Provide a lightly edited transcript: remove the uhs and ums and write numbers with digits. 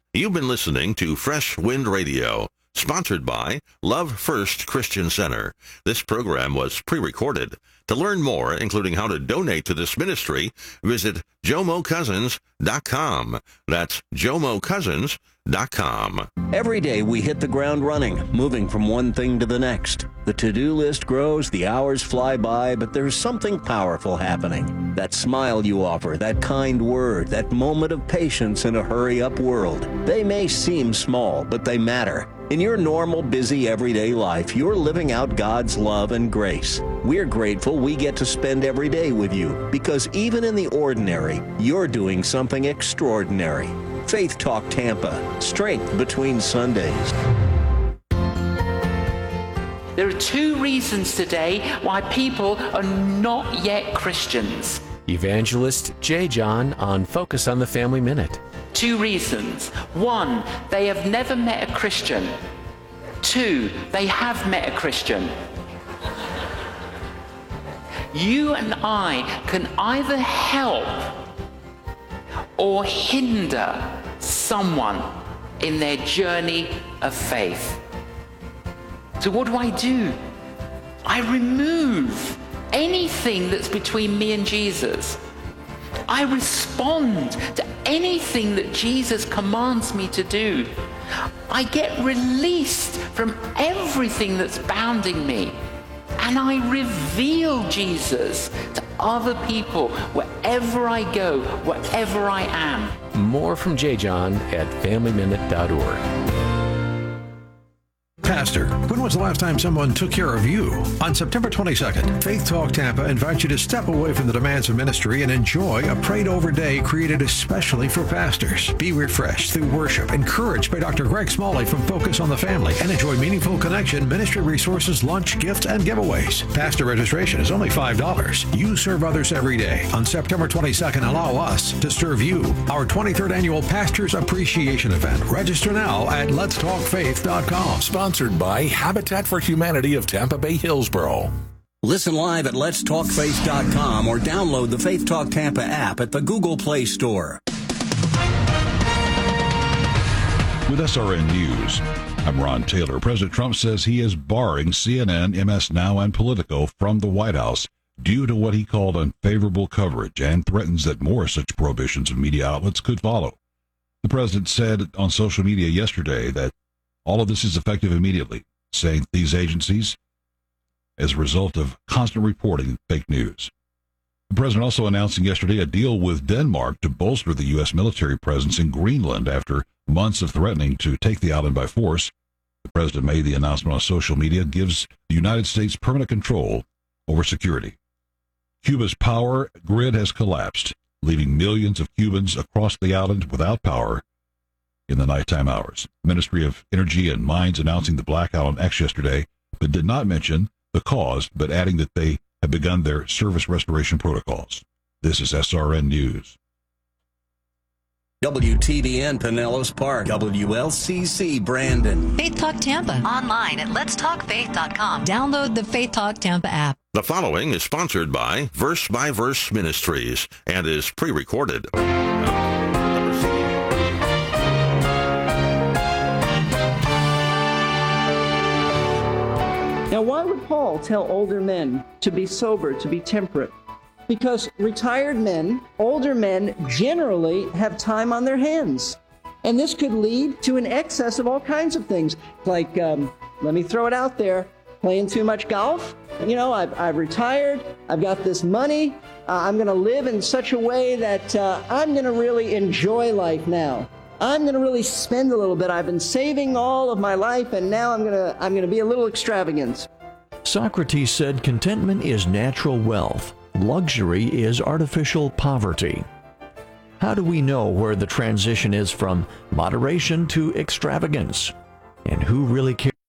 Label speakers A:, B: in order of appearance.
A: You've been listening to Fresh Wind Radio, sponsored by Love First Christian Center. This program was pre-recorded. To learn more, including how to donate to this ministry, visit JomoCousins.com. That's JomoCousins.com.
B: Every day we hit the ground running, moving from one thing to the next. The to-do list grows, the hours fly by, but there's something powerful happening. That smile you offer, that kind word, that moment of patience in a hurry-up world. They may seem small, but they matter. In your normal, busy, everyday life, you're living out God's love and grace. We're grateful we get to spend every day with you, because even in the ordinary, you're doing something extraordinary. Faith Talk Tampa, strength between Sundays.
C: There are two reasons today why people are not yet Christians.
D: Evangelist J. John on Focus on the Family Minute.
C: Two reasons. One, they have never met a Christian. Two, they have met a Christian. You and I can either help or hinder someone in their journey of faith. So what do? I remove anything that's between me and Jesus. I respond to anything that Jesus commands me to do. I get released from everything that's bounding me. And I reveal Jesus to other people wherever I go, wherever I am.
D: More from J. John at FamilyMinute.org.
E: Pastor, when was the last time someone took care of you? On September 22nd, Faith Talk Tampa invites you to step away from the demands of ministry and enjoy a prayed-over day created especially for pastors. Be refreshed through worship, encouraged by Dr. Greg Smalley from Focus on the Family, and enjoy meaningful connection, ministry resources, lunch, gifts, and giveaways. Pastor registration is only $5. You serve others every day. On September 22nd, allow us to serve you. Our 23rd annual Pastors Appreciation Event. Register now at letstalkfaith.com.
F: Sponsored by Habitat for Humanity of Tampa Bay Hillsborough.
B: Listen live at letstalkfaith.com or download the Faith Talk Tampa app at the Google Play Store.
G: With SRN News, I'm Ron Taylor. President Trump says he is barring CNN, MS Now, and Politico from the White House due to what he called unfavorable coverage and threatens that more such prohibitions of media outlets could follow. The president said on social media yesterday that all of this is effective immediately, saying these agencies as a result of constant reporting fake news. The president also announcing yesterday a deal with Denmark to bolster the U.S. military presence in Greenland after months of threatening to take the island by force. The president made the announcement on social media, gives the United States permanent control over security. Cuba's power grid has collapsed, leaving millions of Cubans across the island without power in the nighttime hours. Ministry of Energy and Mines announcing the blackout on X yesterday, but did not mention the cause, but adding that they have begun their service restoration protocols. This is SRN News.
B: WTVN Pinellas Park, WLCC Brandon.
H: Faith Talk Tampa. Online at letstalkfaith.com. Download the Faith Talk Tampa app.
A: The following is sponsored by Verse by Verse Ministries and is pre-recorded.
I: Now, why would Paul tell older men to be sober, to be temperate? Because retired men, older men, generally have time on their hands. And this could lead to an excess of all kinds of things. Like, let me throw it out there, playing too much golf. You know, I've retired, I've got this money, I'm going to live in such a way that I'm going to really enjoy life now. I'm going to really spend a little bit. I've been saving all of my life, and now I'm going to be a little extravagant.
J: Socrates said contentment is natural wealth. Luxury is artificial poverty. How do we know where the transition is from moderation to extravagance? And who really cares?